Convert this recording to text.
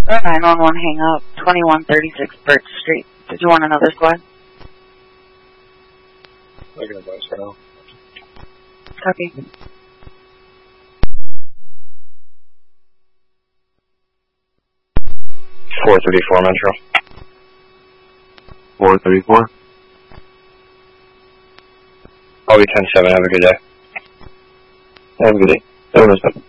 911, hang up. 2136 Birch Street. Did you want another squad? I got a bus for now. Copy. 434 Metro. 434. I'll be 10-7. Have a good day. Have a good day.